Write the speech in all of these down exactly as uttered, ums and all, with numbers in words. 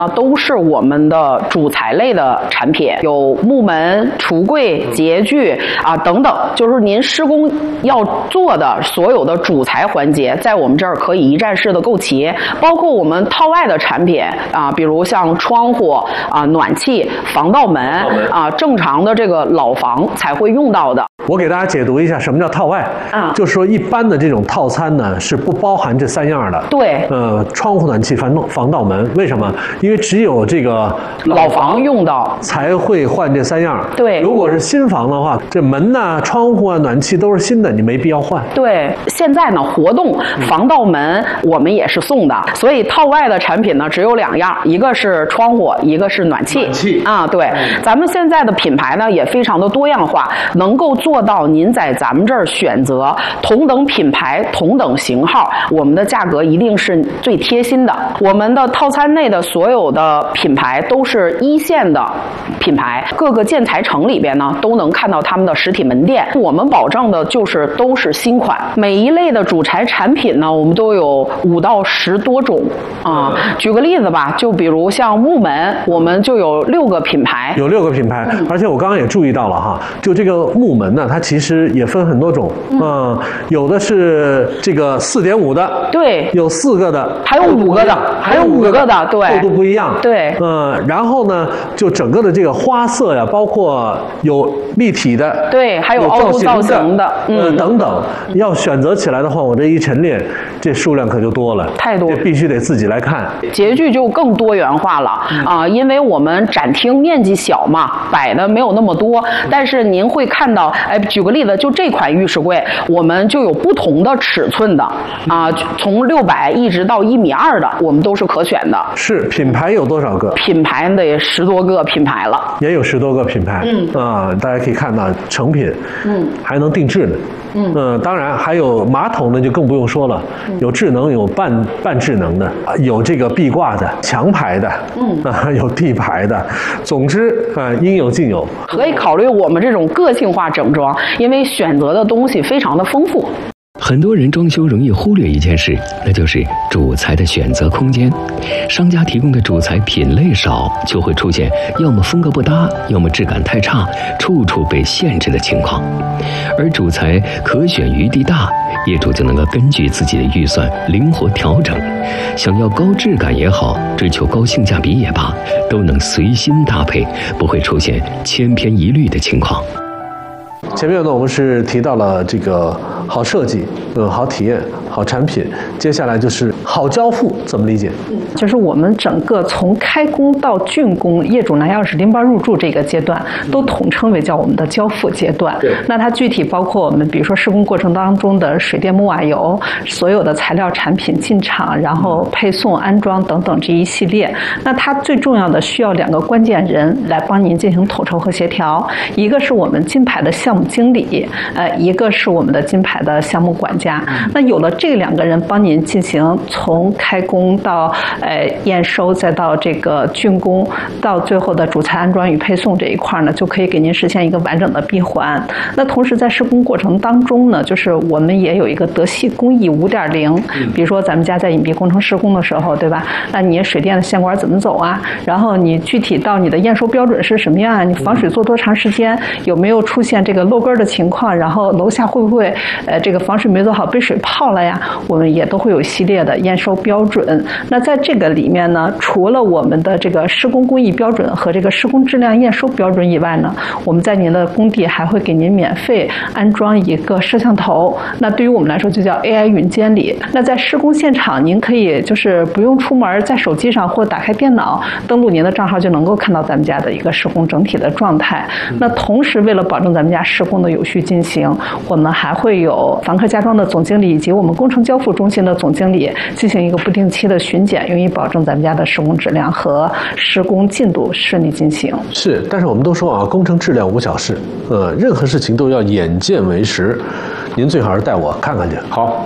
啊，都是我们的主材类的产品，有木门、橱柜、洁具啊等等，就是您施工要做的所有的主材环节，在我们这儿可以一站式的购齐，包括我们套外的产品啊，比如像窗户啊、暖气、防盗门啊，正常的这个老房才会用到的。 我给大家解读一下什么叫套外啊，就是说一般的这种套餐呢是不包含这三样的。 对， 呃，窗户、暖气、防防盗门，为什么？因为只有这个老房用到才会换这三样。 对， 如果是新房的话，这门呐、窗户啊、暖气都是新的，你没必要换。 对，现在呢活动防盗门我们也是送的，所以套外的产品呢只有两样，一个是窗户，一个是暖气。 暖气啊，对，咱们现在的品牌呢也非常的多样化，能够做到您在咱们这儿选择同等品牌、同等型号，我们的价格一定是最贴心的。我们的套餐内的所有的品牌都是一线的品牌，各个建材城里边呢都能看到他们的实体门店。我们保证的就是都是新款，每一类的主材产品呢，我们都有五到十多种啊。举个例子吧，就比如像木门，我们就有六个品牌， 有六个品牌，而且我刚刚也注意到了哈，就这个木门呢，它其实也分很多种，嗯，呃、有的是这个四点五的， 对， 有四个的， 还有五个的，还有五个的，对， 厚度不一样， 对， 呃，然后呢，就整个的这个花色呀，包括有立体的， 对，还有凹凸造型的， 嗯、呃，等等，要选择起来的话，我这一陈列，这数量可就多了， 太多， 这必须得自己来看。 洁具就更多元化了啊、嗯呃，因为我们展厅面积小嘛，摆的没有那么多，但是您会看到，哎，举个例子，就这款浴室柜，我们就有不同的尺寸的啊、呃，从六百一直到一米二的，我们都是可选的。 是品牌有多少个？ 品牌得十多个品牌了， 也有十多个品牌。嗯啊、呃，大家可以看到成品，嗯，还能定制呢。嗯呃，当然还有马桶呢，就更不用说了，有智能，有半半智能的，有这个壁挂的、墙排的，嗯啊，有地排的，总之啊、呃，应有尽有。 可以考虑我们这种个性化整装，因为选择的东西非常的丰富。 很多人装修容易忽略一件事，那就是主材的选择空间。商家提供的主材品类少，就会出现要么风格不搭，要么质感太差，处处被限制的情况。而主材可选余地大，业主就能够根据自己的预算灵活调整，想要高质感也好，追求高性价比也罢，都能随心搭配，不会出现千篇一律的情况。 前面呢，我们是提到了这个好设计，嗯，好体验，好产品。接下来就是好交付，怎么理解？ 就是我们整个从开工到竣工，业主拿钥匙拎包入住这个阶段，都统称为叫我们的交付阶段。对。那它具体包括我们，比如说施工过程当中的水电木瓦油，所有的材料产品进场，然后配送、安装等等这一系列。那它最重要的需要两个关键人来帮您进行统筹和协调，一个是我们金牌的项目经理，呃，一个是我们的金牌的项目管家。那有了这两个人帮您进行从开工到呃验收，再到这个竣工，到最后的主材安装与配送这一块呢，就可以给您实现一个完整的闭环。那同时在施工过程当中呢，就是我们也有一个德系工艺 五点零， 比如说咱们家在隐蔽工程施工的时候，对吧？那你水电的线管怎么走啊？然后你具体到你的验收标准是什么样啊？你防水做多长时间？有没有出现这个漏根的情况？然后楼下会不会呃这个防水没做好被水泡了呀？我们也都会有一系列的验收标准。那在这个里面呢，除了我们的这个施工工艺标准和这个施工质量验收标准以外呢，我们在您的工地还会给您免费安装一个摄像头。那对于我们来说就叫 A I 云监理。那在施工现场，您可以就是不用出门，在手机上或打开电脑登录您的账号，就能够看到咱们家的一个施工整体的状态。那同时为了保证咱们家施工的有序进行，我们还会有房客家装的总经理以及我们工程交付中心的总经理进行一个不定期的巡检，用以保证咱们家的施工质量和施工进度顺利进行。 是，但是我们都说啊，工程质量无小事，呃，任何事情都要眼见为实。您最好是带我看看去。 好。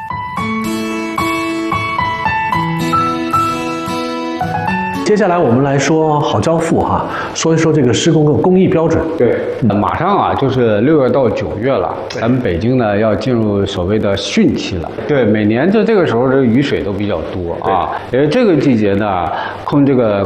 接下来我们来说好交付哈，说一说这个施工的工艺标准。 对，马上啊就是六月到九月了，咱们北京呢要进入所谓的汛期了。对，每年就这个时候这个雨水都比较多啊，因为这个季节呢，空这个